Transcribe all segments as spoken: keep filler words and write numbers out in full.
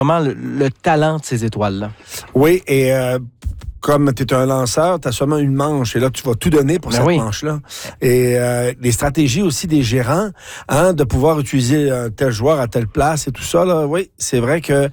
vraiment le, le talent de ces étoiles-là. Oui, et euh, comme tu es un lanceur, tu as seulement une manche et là, tu vas tout donner pour Ben cette oui. manche-là. Et euh, les stratégies aussi des gérants, hein, de pouvoir utiliser un tel joueur à telle place et tout ça, là, oui, c'est vrai que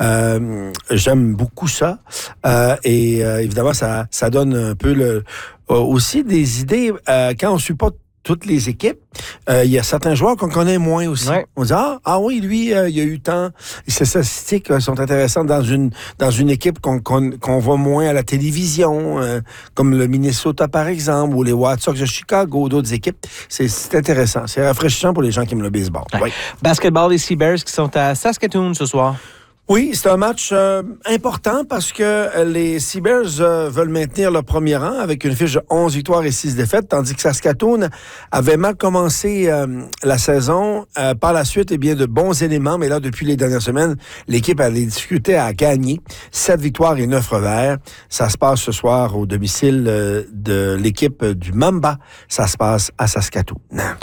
euh, j'aime beaucoup ça. Euh, et euh, évidemment, ça, ça donne un peu le, euh, aussi des idées euh, quand on supporte toutes les équipes. Euh, il y a certains joueurs qu'on connaît moins aussi. Ouais. On dit, ah, ah oui, lui, euh, il a eu tant. Et ces statistiques euh, sont intéressantes dans une dans une équipe qu'on, qu'on, qu'on voit moins à la télévision, euh, comme le Minnesota, par exemple, ou les White Sox de Chicago, ou d'autres équipes. C'est, c'est intéressant. C'est rafraîchissant pour les gens qui aiment le baseball. Ouais. Oui. Basketball, les Seabears qui sont à Saskatoon ce soir. Oui, c'est un match euh, important parce que les Seabears euh, veulent maintenir leur premier rang avec une fiche de onze victoires et six défaites, tandis que Saskatoon avait mal commencé euh, la saison. Euh, par la suite, eh bien, de bons éléments, mais là, depuis les dernières semaines, l'équipe a des difficultés à gagner. sept victoires et neuf revers. Ça se passe ce soir au domicile euh, de l'équipe du Mamba. Ça se passe à Saskatoon.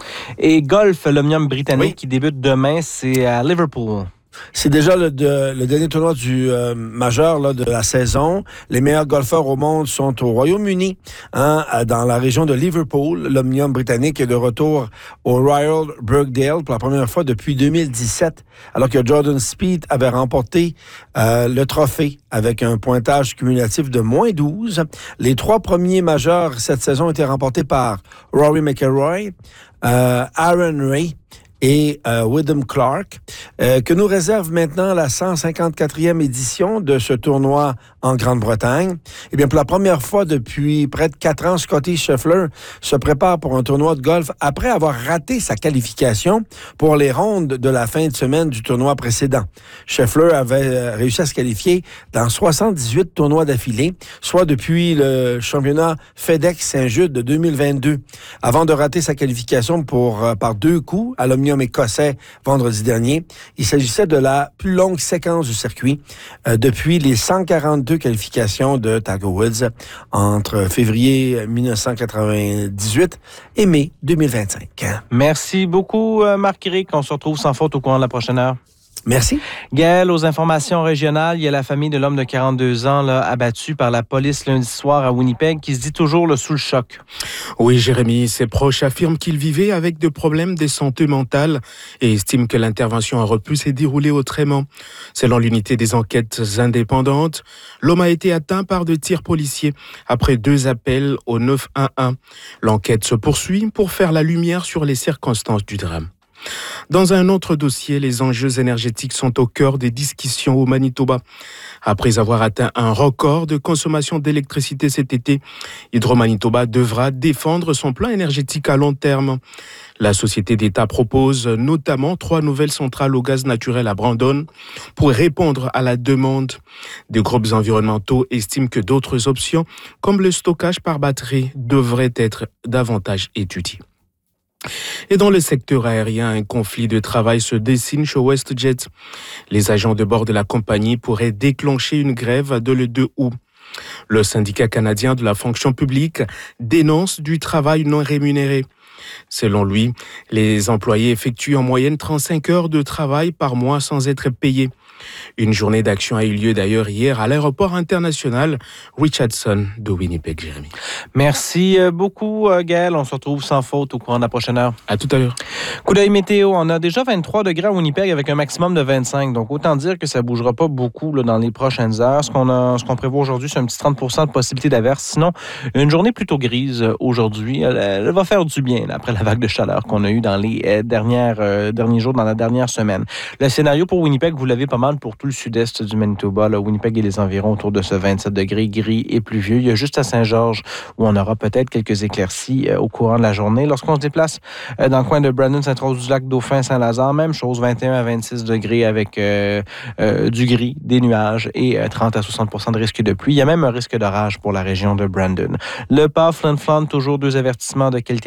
Et golf, l'Omnium britannique Oui. qui débute demain, c'est à Liverpool. C'est déjà le, de, le dernier tournoi du euh, majeur là, de la saison. Les meilleurs golfeurs au monde sont au Royaume-Uni, hein, dans la région de Liverpool. L'Omnium britannique est de retour au Royal Birkdale pour la première fois depuis deux mille dix-sept, alors que Jordan Spieth avait remporté euh, le trophée avec un pointage cumulatif de moins douze. Les trois premiers majeurs cette saison étaient remportés par Rory McIlroy, euh, Aaron Ray et euh, Wyndham Clark, euh, que nous réserve maintenant la cent cinquante-quatrième édition de ce tournoi en Grande-Bretagne. Eh bien, pour la première fois depuis près de quatre ans, Scottie Scheffler se prépare pour un tournoi de golf après avoir raté sa qualification pour les rondes de la fin de semaine du tournoi précédent. Scheffler avait réussi à se qualifier dans soixante-dix-huit tournois d'affilée, soit depuis le championnat FedEx Saint-Jude de deux mille vingt-deux, avant de rater sa qualification pour, euh, par deux coups à l'Omnium écossais vendredi dernier. Il s'agissait de la plus longue séquence du circuit euh, depuis les cent quarante-deux qualifications de Tiger Woods entre février dix-neuf cent quatre-vingt-dix-huit et mai deux mille vingt-cinq. Merci beaucoup, Marc-Éric. On se retrouve sans faute au courant de la prochaine heure. Merci. Gaël, aux informations régionales, il y a la famille de l'homme de quarante-deux ans là, abattu par la police lundi soir à Winnipeg qui se dit toujours là, sous le choc. Oui, Jérémy, ses proches affirment qu'il vivait avec des problèmes de santé mentale et estiment que l'intervention aurait pu s'est déroulée autrement. Selon l'unité des enquêtes indépendantes, l'homme a été atteint par de tirs policiers après deux appels au neuf un un. L'enquête se poursuit pour faire la lumière sur les circonstances du drame. Dans un autre dossier, les enjeux énergétiques sont au cœur des discussions au Manitoba. Après avoir atteint un record de consommation d'électricité cet été, Hydro-Manitoba devra défendre son plan énergétique à long terme. La société d'État propose notamment trois nouvelles centrales au gaz naturel à Brandon pour répondre à la demande. Des groupes environnementaux estiment que d'autres options, comme le stockage par batterie, devraient être davantage étudiées. Et dans le secteur aérien, un conflit de travail se dessine chez WestJet. Les agents de bord de la compagnie pourraient déclencher une grève dès le deux août. Le syndicat canadien de la fonction publique dénonce du travail non rémunéré. Selon lui, les employés effectuent en moyenne trente-cinq heures de travail par mois sans être payés. Une journée d'action a eu lieu d'ailleurs hier à l'aéroport international Richardson de Winnipeg, Jérémy. Merci beaucoup, Gaël. On se retrouve sans faute au courant de la prochaine heure. À tout à l'heure. Coup d'œil météo. On a déjà vingt-trois degrés à Winnipeg avec un maximum de vingt-cinq. Donc, autant dire que ça ne bougera pas beaucoup là, dans les prochaines heures. Ce qu'on, a, ce qu'on prévoit aujourd'hui, c'est un petit trente pour cent de possibilité d'averse. Sinon, une journée plutôt grise aujourd'hui. Elle, elle va faire du bien là, après la vague de chaleur qu'on a eue dans les euh, dernières, euh, derniers jours, dans la dernière semaine. Le scénario pour Winnipeg, vous l'avez pas mal pour tout le sud-est du Manitoba. Là, Winnipeg et les environs autour de ce vingt-sept degrés gris et pluvieux. Il y a juste à Saint-Georges où on aura peut-être quelques éclaircies euh, au courant de la journée. Lorsqu'on se déplace euh, dans le coin de Brandon, Saint-Rose-du-Lac, Dauphin, Saint-Lazare, même chose, vingt et un à vingt-six degrés avec euh, euh, du gris, des nuages et euh, trente à soixante pour cent de risque de pluie. Il y a même un risque d'orage pour la région de Brandon. Le Pas, Flin Flon, toujours deux avertissements de qualité de l'air et de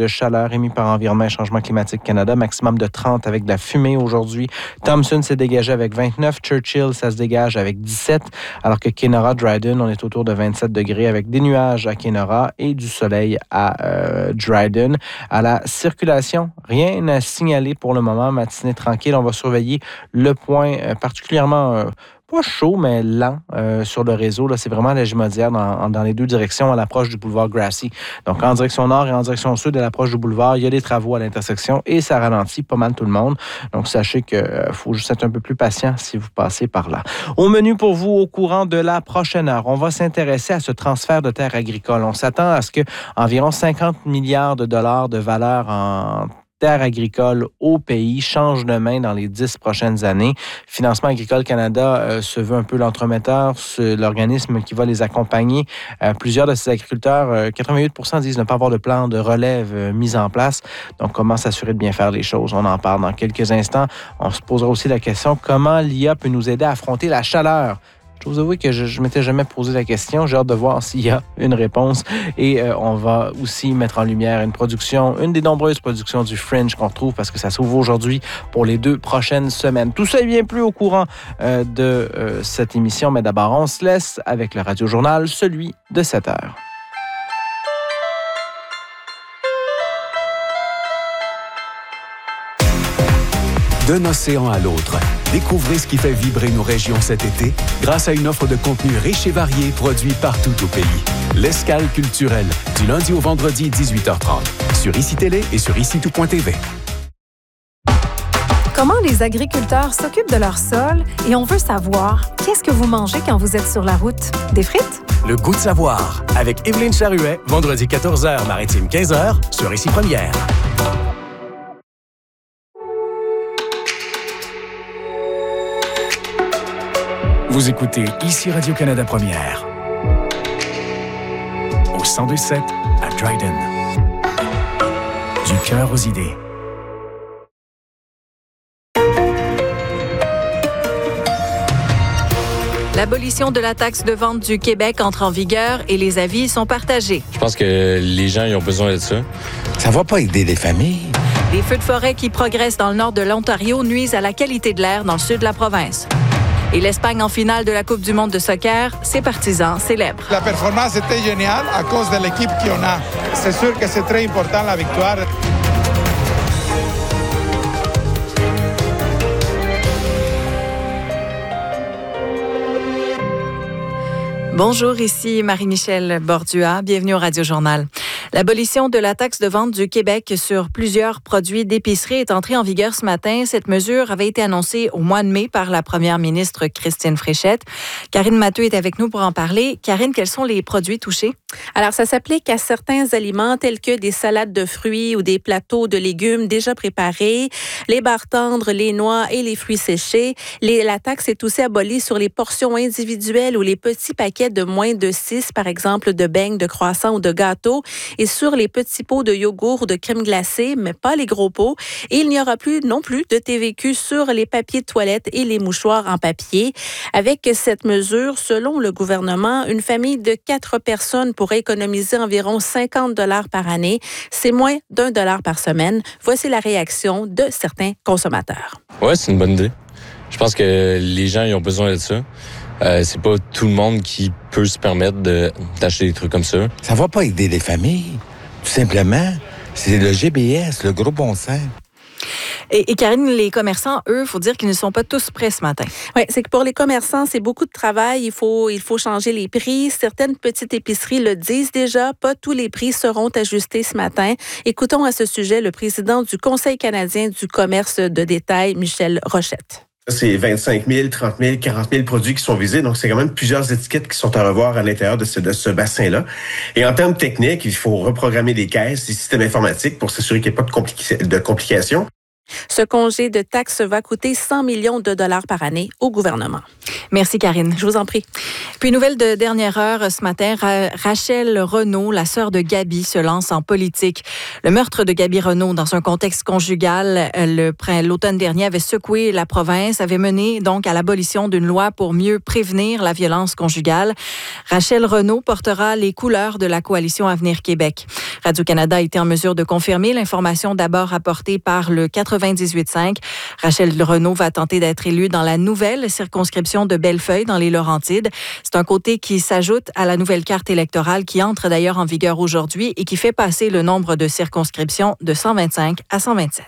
de chaleur émis par Environnement et Changement climatique Canada, maximum de trente avec de la fumée aujourd'hui. Thompson s'est dégagé avec vingt-neuf, Churchill, ça se dégage avec dix-sept, alors que Kenora, Dryden, on est autour de vingt-sept degrés avec des nuages à Kenora et du soleil à euh, Dryden. À la circulation, rien à signaler pour le moment, matinée tranquille. On va surveiller le point euh, particulièrement... Euh, pas chaud, mais lent euh, sur le réseau. Là, c'est vraiment la Gimaudière dans, dans les deux directions à l'approche du boulevard Grassy. Donc, en direction nord et en direction sud à l'approche du boulevard, il y a des travaux à l'intersection et ça ralentit pas mal tout le monde. Donc, sachez qu'il euh, faut juste être un peu plus patient si vous passez par là. Au menu pour vous, au courant de la prochaine heure, on va s'intéresser à ce transfert de terres agricoles. On s'attend à ce que environ cinquante milliards de dollars de valeur en terres agricoles au pays change de main dans les dix prochaines années. Financement agricole Canada euh, se veut un peu l'entremetteur, l'organisme qui va les accompagner. Euh, plusieurs de ces agriculteurs, euh, quatre-vingt-huit pour cent disent ne pas avoir de plan de relève euh, mis en place. Donc, comment s'assurer de bien faire les choses? On en parle dans quelques instants. On se posera aussi la question comment l'I A peut nous aider à affronter la chaleur. Je vous avoue que je ne m'étais jamais posé la question. J'ai hâte de voir s'il y a une réponse. Et euh, on va aussi mettre en lumière une production, une des nombreuses productions du Fringe qu'on retrouve parce que ça s'ouvre aujourd'hui pour les deux prochaines semaines. Tout ça est bien plus au courant euh, de euh, cette émission. Mais d'abord, on se laisse avec le Radio-Journal, celui de sept heures. D'un océan à l'autre, découvrez ce qui fait vibrer nos régions cet été grâce à une offre de contenu riche et varié produit partout au pays. L'Escale culturelle, du lundi au vendredi, dix-huit heures trente, sur Ici Télé et sur ici tout point t v. Comment les agriculteurs s'occupent de leur sol et on veut savoir, qu'est-ce que vous mangez quand vous êtes sur la route? Des frites? Le goût de savoir, avec Evelyne Charuet, vendredi quatorze heures, Maritime quinze heures, sur Ici Première. Vous écoutez Ici Radio-Canada Première. Au cent deux sept à Dryden. Du cœur aux idées. L'abolition de la taxe de vente du Québec entre en vigueur et les avis sont partagés. Je pense que les gens ils ont besoin de ça. Ça va pas aider les familles. Les feux de forêt qui progressent dans le nord de l'Ontario nuisent à la qualité de l'air dans le sud de la province. Et l'Espagne en finale de la Coupe du monde de soccer, ses partisans célèbrent. La performance était géniale à cause de l'équipe qu'on a. C'est sûr que c'est très important la victoire. Bonjour, ici Marie-Michel Bordua. Bienvenue au Radio-Journal. L'abolition de la taxe de vente du Québec sur plusieurs produits d'épicerie est entrée en vigueur ce matin. Cette mesure avait été annoncée au mois de mai par la première ministre Christine Fréchette. Karine Matteux est avec nous pour en parler. Karine, quels sont les produits touchés? Alors, ça s'applique à certains aliments tels que des salades de fruits ou des plateaux de légumes déjà préparés, les barres tendres, les noix et les fruits séchés. Les, la taxe est aussi abolie sur les portions individuelles ou les petits paquets de moins de six, par exemple, de beignes, de croissants ou de gâteaux, et sur les petits pots de yogourt ou de crème glacée, mais pas les gros pots. Et il n'y aura plus non plus de T V Q sur les papiers de toilette et les mouchoirs en papier. Avec cette mesure, selon le gouvernement, une famille de quatre personnes pourrait économiser environ cinquante dollars par année. C'est moins d'un dollar par semaine. Voici la réaction de certains consommateurs. Ouais, c'est une bonne idée. Je pense que les gens ils ont besoin de ça. Euh, c'est pas tout le monde qui peut se permettre de, d'acheter des trucs comme ça. Ça va pas aider les familles. Tout simplement, c'est le G B S, le gros bon sens. Et, et Karine, les commerçants, eux, il faut dire qu'ils ne sont pas tous prêts ce matin. Oui, c'est que pour les commerçants, c'est beaucoup de travail. Il faut, il faut changer les prix. Certaines petites épiceries le disent déjà. Pas tous les prix seront ajustés ce matin. Écoutons à ce sujet le président du Conseil canadien du commerce de détail, Michel Rochette. C'est vingt-cinq mille, trente mille, quarante mille produits qui sont visés. Donc, c'est quand même plusieurs étiquettes qui sont à revoir à l'intérieur de ce, de ce bassin-là. Et en termes techniques, il faut reprogrammer les caisses, les systèmes informatiques pour s'assurer qu'il n'y ait pas de, compli- de complications. Ce congé de taxes va coûter cent millions de dollars par année au gouvernement. Merci, Karine. Je vous en prie. Puis, nouvelle de dernière heure ce matin, Ra- Rachel Renaud, la sœur de Gabi, se lance en politique. Le meurtre de Gabi Renaud dans un contexte conjugal le, l'automne dernier avait secoué la province, avait mené donc à l'abolition d'une loi pour mieux prévenir la violence conjugale. Rachel Renaud portera les couleurs de la coalition Avenir Québec. Radio-Canada a été en mesure de confirmer l'information d'abord rapportée par le quatre-vingt-dix-huit cinq. Rachel Renaud va tenter d'être élue dans la nouvelle circonscription de Bellefeuille dans les Laurentides. C'est un côté qui s'ajoute à la nouvelle carte électorale qui entre d'ailleurs en vigueur aujourd'hui et qui fait passer le nombre de circonscriptions de cent vingt-cinq à cent vingt-sept.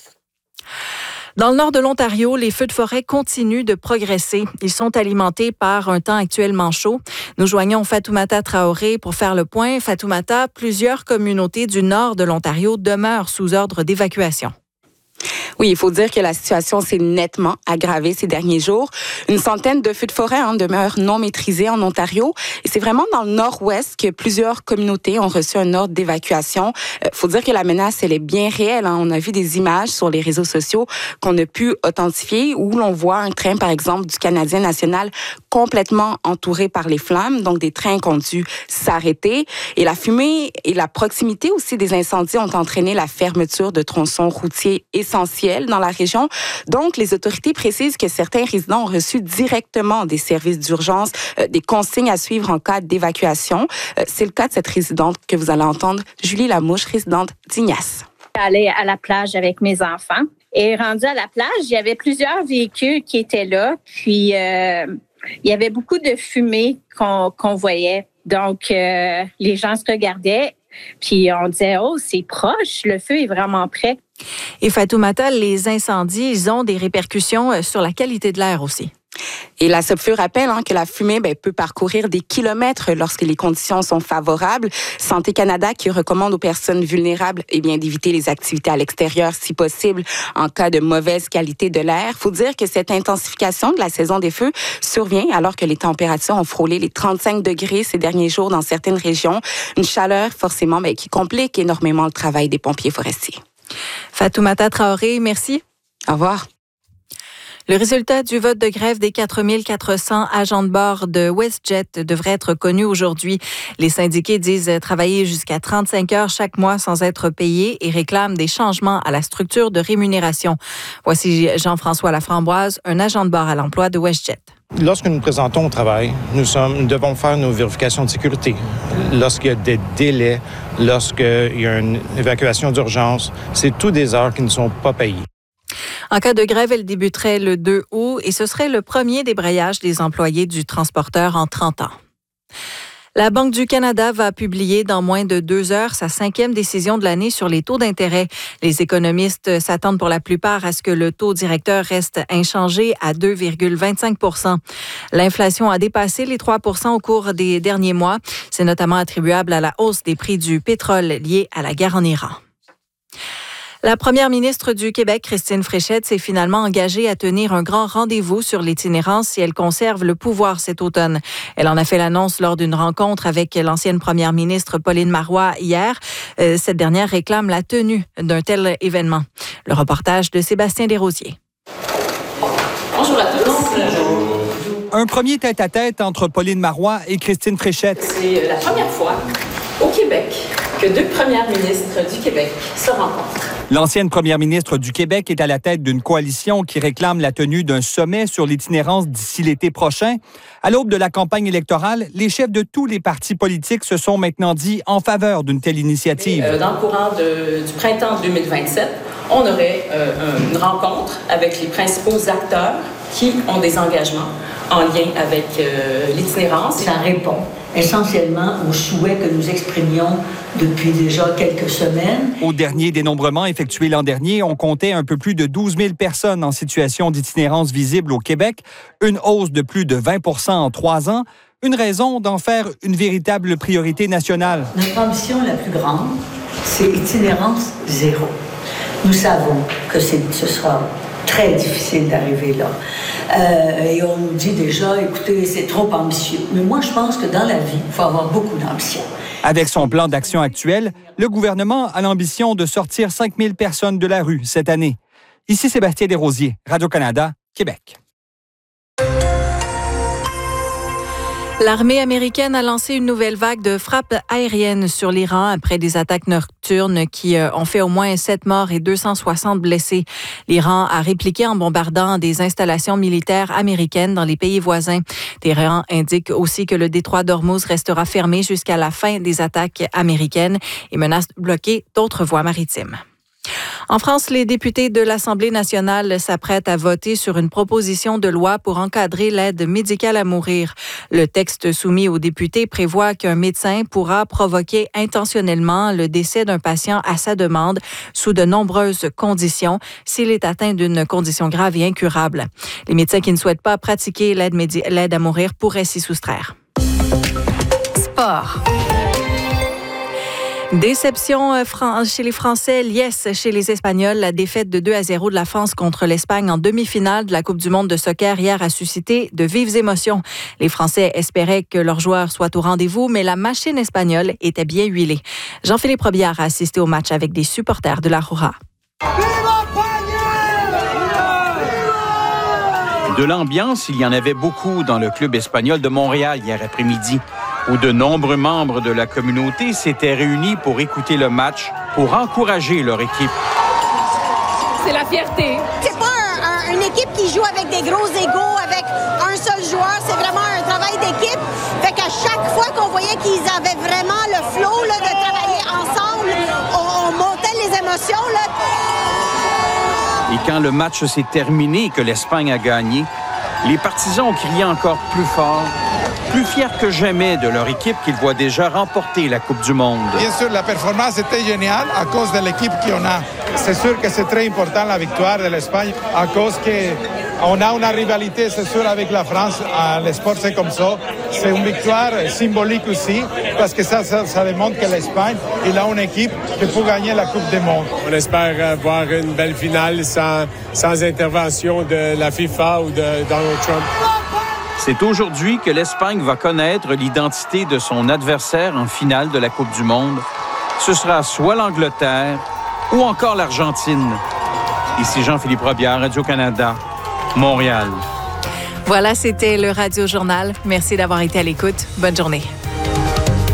Dans le nord de l'Ontario, les feux de forêt continuent de progresser. Ils sont alimentés par un temps actuellement chaud. Nous joignons Fatoumata Traoré pour faire le point. Fatoumata, plusieurs communautés du nord de l'Ontario demeurent sous ordre d'évacuation. Oui, il faut dire que la situation s'est nettement aggravée ces derniers jours. Une centaine de feux de forêt hein, demeurent non maîtrisés en Ontario. Et c'est vraiment dans le nord-ouest que plusieurs communautés ont reçu un ordre d'évacuation. Il euh, faut dire que la menace, elle est bien réelle. Hein. On a vu des images sur les réseaux sociaux qu'on a pu authentifier où l'on voit un train, par exemple, du Canadien national complètement entouré par les flammes. Donc, des trains qui ont dû s'arrêter. Et la fumée et la proximité aussi des incendies ont entraîné la fermeture de tronçons routiers essentiels dans la région. Donc, les autorités précisent que certains résidents ont reçu directement des services d'urgence, euh, des consignes à suivre en cas d'évacuation. Euh, c'est le cas de cette résidente que vous allez entendre, Julie Lamouche, résidente d'Ignace. J'allais à la plage avec mes enfants et rendue à la plage, il y avait plusieurs véhicules qui étaient là. Puis, euh, il y avait beaucoup de fumée qu'on, qu'on voyait. Donc, euh, les gens se regardaient. Puis on disait, oh, c'est proche, le feu est vraiment près. Et Fatoumata, les incendies, ils ont des répercussions sur la qualité de l'air aussi. Et la SOPFEU rappelle hein, que la fumée ben, peut parcourir des kilomètres lorsque les conditions sont favorables. Santé Canada qui recommande aux personnes vulnérables eh bien, d'éviter les activités à l'extérieur si possible en cas de mauvaise qualité de l'air. Il faut dire que cette intensification de la saison des feux survient alors que les températures ont frôlé les trente-cinq degrés ces derniers jours dans certaines régions. Une chaleur forcément ben, qui complique énormément le travail des pompiers forestiers. Fatoumata Traoré, merci. Au revoir. Le résultat du vote de grève des quatre mille quatre cents agents de bord de WestJet devrait être connu aujourd'hui. Les syndiqués disent travailler jusqu'à trente-cinq heures chaque mois sans être payés et réclament des changements à la structure de rémunération. Voici Jean-François Laframboise, un agent de bord à l'emploi de WestJet. Lorsque nous nous présentons au travail, nous, sommes, nous devons faire nos vérifications de sécurité. Lorsqu'il y a des délais, lorsqu'il y a une évacuation d'urgence, c'est tous des heures qui ne sont pas payées. En cas de grève, elle débuterait le deux août et ce serait le premier débrayage des employés du transporteur en trente ans. La Banque du Canada va publier dans moins de deux heures sa cinquième décision de l'année sur les taux d'intérêt. Les économistes s'attendent pour la plupart à ce que le taux directeur reste inchangé à deux virgule vingt-cinq pour cent. L'inflation a dépassé les trois pour cent au cours des derniers mois. C'est notamment attribuable à la hausse des prix du pétrole liée à la guerre en Iran. La première ministre du Québec, Christine Fréchette, s'est finalement engagée à tenir un grand rendez-vous sur l'itinérance si elle conserve le pouvoir cet automne. Elle en a fait l'annonce lors d'une rencontre avec l'ancienne première ministre Pauline Marois hier. Euh, cette dernière réclame la tenue d'un tel événement. Le reportage de Sébastien Desrosiers. Bonjour à tous. Un premier tête-à-tête entre Pauline Marois et Christine Fréchette. C'est la première fois au Québec que deux premières ministres du Québec se rencontrent. L'ancienne première ministre du Québec est à la tête d'une coalition qui réclame la tenue d'un sommet sur l'itinérance d'ici l'été prochain. À l'aube de la campagne électorale, les chefs de tous les partis politiques se sont maintenant dit en faveur d'une telle initiative. Euh, dans le courant de, du printemps deux mille vingt-sept, on aurait euh, une rencontre avec les principaux acteurs qui ont des engagements en lien avec euh, l'itinérance. Ça répond essentiellement aux souhaits que nous exprimions depuis déjà quelques semaines. Au dernier dénombrement effectué l'an dernier, on comptait un peu plus de douze mille personnes en situation d'itinérance visible au Québec, une hausse de plus de vingt pour cent en trois ans, une raison d'en faire une véritable priorité nationale. Notre ambition la plus grande, c'est itinérance zéro. Nous savons que c'est, ce sera très difficile d'arriver là. Euh, et on nous dit déjà, écoutez, c'est trop ambitieux. Mais moi, je pense que dans la vie, il faut avoir beaucoup d'ambition. Avec son plan d'action actuel, le gouvernement a l'ambition de sortir cinq mille personnes de la rue cette année. Ici Sébastien Desrosiers, Radio-Canada, Québec. L'armée américaine a lancé une nouvelle vague de frappes aériennes sur l'Iran après des attaques nocturnes qui ont fait au moins sept morts et deux cent soixante blessés. L'Iran a répliqué en bombardant des installations militaires américaines dans les pays voisins. Téhéran indique aussi que le détroit d'Ormuz restera fermé jusqu'à la fin des attaques américaines et menace de bloquer d'autres voies maritimes. En France, les députés de l'Assemblée nationale s'apprêtent à voter sur une proposition de loi pour encadrer l'aide médicale à mourir. Le texte soumis aux députés prévoit qu'un médecin pourra provoquer intentionnellement le décès d'un patient à sa demande sous de nombreuses conditions s'il est atteint d'une condition grave et incurable. Les médecins qui ne souhaitent pas pratiquer l'aide, médi- l'aide à mourir pourraient s'y soustraire. Sport. Déception chez les Français, liesse chez les Espagnols. La défaite de deux à zéro de la France contre l'Espagne en demi-finale de la Coupe du monde de soccer hier a suscité de vives émotions. Les Français espéraient que leurs joueurs soient au rendez-vous, mais la machine espagnole était bien huilée. Jean-Philippe Robillard a assisté au match avec des supporters de la Roja. De l'ambiance, il y en avait beaucoup dans le club espagnol de Montréal hier après-midi, où de nombreux membres de la communauté s'étaient réunis pour écouter le match, pour encourager leur équipe. C'est la fierté. C'est pas un, un, une équipe qui joue avec des gros égos, avec un seul joueur. C'est vraiment un travail d'équipe. Fait qu'à chaque fois qu'on voyait qu'ils avaient vraiment le flow là, de travailler ensemble, on, on montait les émotions. Là. Et quand le match s'est terminé et que l'Espagne a gagné, les partisans ont crié encore plus fort, plus fiers que jamais de leur équipe qu'ils voient déjà remporter la Coupe du monde. Bien sûr, la performance était géniale à cause de l'équipe qu'on a. C'est sûr que c'est très important la victoire de l'Espagne à cause qu'on a une rivalité, c'est sûr, avec la France. Le sport, c'est comme ça. C'est une victoire symbolique aussi parce que ça, ça, ça démontre que l'Espagne, il a une équipe qui peut gagner la Coupe du monde. On espère voir une belle finale sans, sans intervention de la FIFA ou de Donald Trump. C'est aujourd'hui que l'Espagne va connaître l'identité de son adversaire en finale de la Coupe du monde. Ce sera soit l'Angleterre ou encore l'Argentine. Ici Jean-Philippe Robillard, Radio-Canada, Montréal. Voilà, c'était le Radio Journal. Merci d'avoir été à l'écoute. Bonne journée.